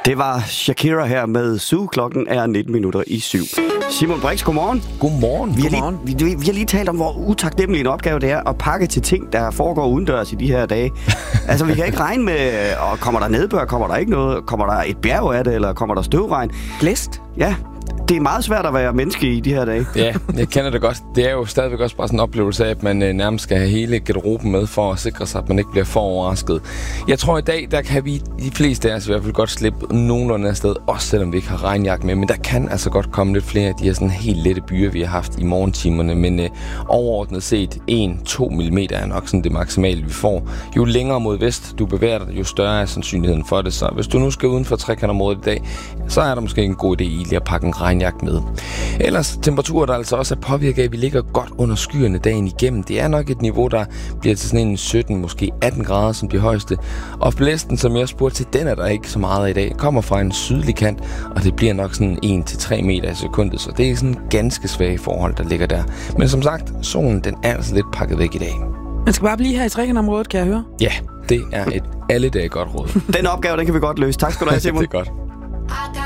Det var Shakira her med Sue. Klokken er 19:19. Simon Brix, godmorgen. Godmorgen. Vi har lige talt om, hvor utaknemmelig en opgave det er at pakke til ting, der foregår udendørs i de her dage. Altså, vi kan ikke regne med, og kommer der nedbør, kommer der ikke noget, kommer der et bjerg af det, eller kommer der støvregn? Blæst? Ja, det er meget svært at være menneske i de her dage. Ja, jeg kender det godt. Det er jo stadigvæk også bare sådan en oplevelse af, at man nærmest skal have hele garderoben med for at sikre sig, at man ikke bliver for overrasket. Jeg tror i dag, der kan vi de fleste af os i hvert fald godt slippe nogenlunde afsted, også selvom vi ikke har regnjakke med. Men der kan altså godt komme lidt flere af de her sådan helt lette byer, vi har haft i morgentimerne. Men overordnet set 1-2 mm er nok sådan det maksimale, vi får. Jo længere mod vest du bevæger dig, jo større er sandsynligheden for det. Så hvis du nu skal uden for trekantområdet i dag, så er der måske en god idé i lige at pakke en regnjakke med. Ellers temperaturer, der altså også er påvirket af, at vi ligger godt under skyerne dagen igennem. Det er nok et niveau, der bliver til sådan en 17, måske 18 grader som de højeste. Og blæsten, som jeg spurgte til, den er der ikke så meget af i dag. Kommer fra en sydlig kant, og det bliver nok sådan 1-3 meter i sekundet. Så det er sådan ganske svage forhold, der ligger der. Men som sagt, solen den er altså lidt pakket væk i dag. Man skal bare blive her i trekantområdet, kan jeg høre. Ja, det er et alledag godt råd. Den opgave, den kan vi godt løse. Tak skal du have, Simon. Det er godt.